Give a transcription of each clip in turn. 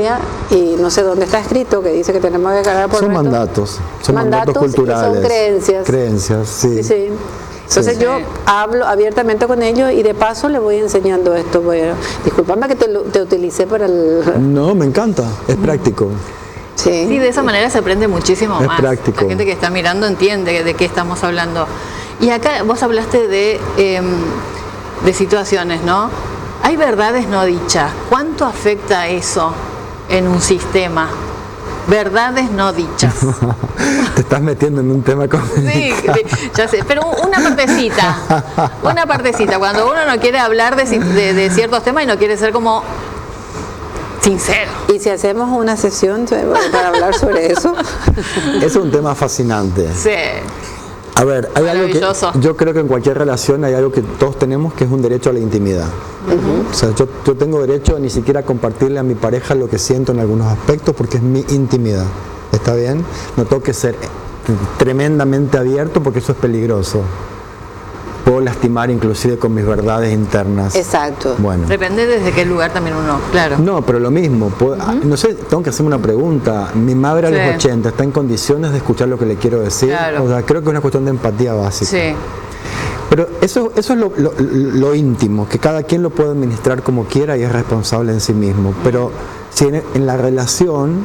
Biblia y no sé dónde está escrito que dice que tenemos que cargar por son nuestro... mandatos culturales. Son creencias. Creencias, sí. Sí. Entonces yo hablo abiertamente con ellos y de paso les voy enseñando esto. Disculpame que te utilicé para el... No, me encanta, es práctico. Sí. Sí, de esa manera se aprende muchísimo Es más. práctico. La gente que está mirando entiende de qué estamos hablando. Y acá vos hablaste de situaciones, ¿no? Hay verdades no dichas. ¿Cuánto afecta eso en un sistema? Verdades no dichas. Te estás metiendo en un tema complicado. Sí, ya sé, pero una partecita, cuando uno no quiere hablar de ciertos temas y no quiere ser como sincero. Y si hacemos una sesión para hablar sobre eso. Es un tema fascinante. Sí. A ver, hay algo que yo creo que en cualquier relación hay algo que todos tenemos, que es un derecho a la intimidad. O sea, yo tengo derecho a ni siquiera compartirle a mi pareja lo que siento en algunos aspectos porque es mi intimidad. ¿Está bien? No tengo que ser tremendamente abierto porque eso es peligroso. Puedo lastimar inclusive con mis verdades internas. Exacto. Bueno. Depende desde qué lugar también uno, claro. No, pero lo mismo. No sé, tengo que hacerme una pregunta. Mi madre a los 80 está en condiciones de escuchar lo que le quiero decir. Claro. O sea, creo que es una cuestión de empatía básica. Sí. Pero eso es lo íntimo, que cada quien lo puede administrar como quiera y es responsable en sí mismo. Pero si en la relación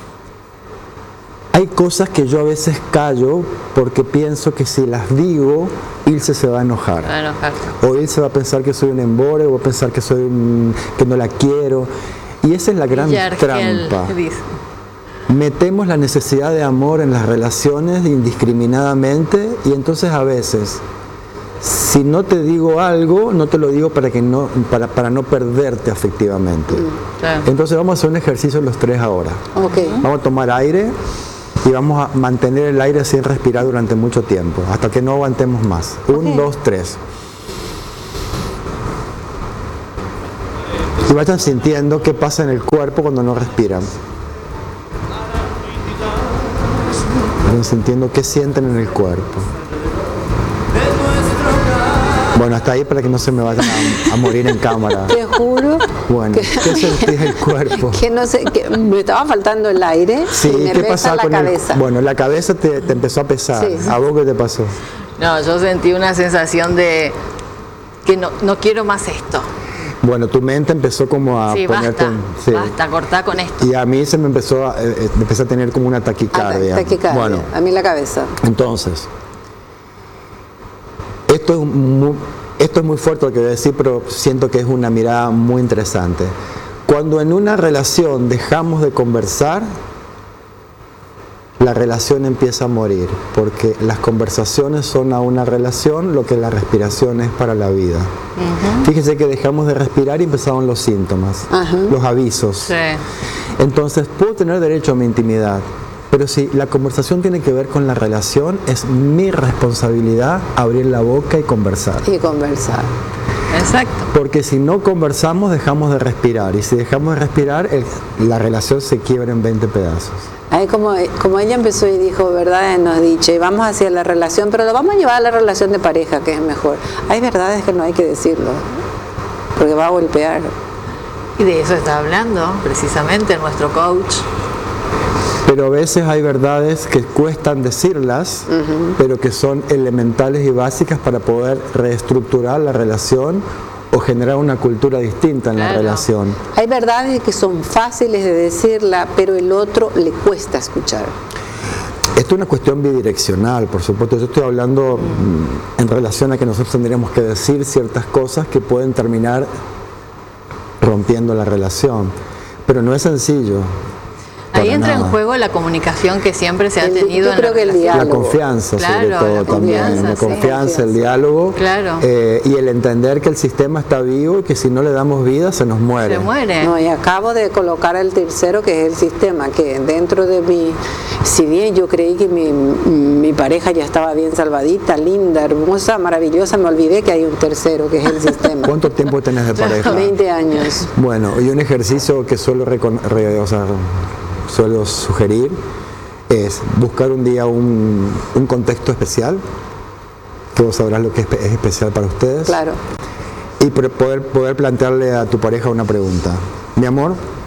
hay cosas que yo a veces callo porque pienso que si las digo, Ilse se va a enojar. O Ilse va a pensar que soy un embore, o va a pensar que que no la quiero. Y esa es la gran trampa. Metemos la necesidad de amor en las relaciones indiscriminadamente y entonces a veces, si no te digo algo, no te lo digo para no perderte afectivamente. Claro. Entonces vamos a hacer un ejercicio los tres ahora. Okay. Vamos a tomar aire y vamos a mantener el aire sin respirar durante mucho tiempo, hasta que no aguantemos más. 1, 2, 3. Y vayan sintiendo qué pasa en el cuerpo cuando no respiran. Vayan sintiendo qué sienten en el cuerpo. Bueno, hasta ahí para que no se me vayan a morir en cámara. Te juro. Bueno, ¿qué sentís en el cuerpo? Que no sé, que me estaba faltando el aire. Sí, y me ¿qué pesa pasaba la con cabeza. Bueno, la cabeza te empezó a pesar. Sí. ¿A vos qué te pasó? No, yo sentí una sensación de que no quiero más esto. Bueno, tu mente empezó como a ponerte... Basta, cortá con esto. Y a mí se me empezó empecé a tener como una taquicardia. Taquicardia. Bueno, a mí la cabeza. entonces, esto es muy fuerte lo que voy a decir, pero siento que es una mirada muy interesante. Cuando en una relación dejamos de conversar, la relación empieza a morir, porque las conversaciones son a una relación lo que la respiración es para la vida. Fíjense que dejamos de respirar y empezaron los síntomas, los avisos. Sí. Entonces, puedo tener derecho a mi intimidad, pero si la conversación tiene que ver con la relación, es mi responsabilidad abrir la boca y conversar. Y conversar. Exacto. Porque si no conversamos, dejamos de respirar. Y si dejamos de respirar, la relación se quiebra en 20 pedazos. Ahí como ella empezó y dijo, verdades nos dicho, y vamos hacia la relación, pero lo vamos a llevar a la relación de pareja, que es mejor. Hay verdades que no hay que decirlo, porque va a golpear. Y de eso está hablando precisamente nuestro coach. Pero a veces hay verdades que cuestan decirlas, pero que son elementales y básicas para poder reestructurar la relación o generar una cultura distinta en la relación. Hay verdades que son fáciles de decirla, pero el otro le cuesta escuchar. Esto es una cuestión bidireccional, por supuesto. Yo estoy hablando en relación a que nosotros tendríamos que decir ciertas cosas que pueden terminar rompiendo la relación. Pero no es sencillo. Ahí entra en juego la comunicación que siempre se ha tenido yo creo que el diálogo. La confianza, sobre todo, también. La confianza, el diálogo. Claro. Y el entender que el sistema está vivo y que si no le damos vida se nos muere. Se muere. No, y acabo de colocar el tercero, que es el sistema, que dentro de mí, si bien yo creí que mi pareja ya estaba bien salvadita, linda, hermosa, maravillosa, me olvidé que hay un tercero, que es el sistema. ¿Cuánto tiempo tenés de pareja? 20 años. Bueno, y un ejercicio que suelo sugerir es buscar un día un contexto especial, que vos sabrás lo que es especial para ustedes. Claro. Y poder plantearle a tu pareja una pregunta. Mi amor,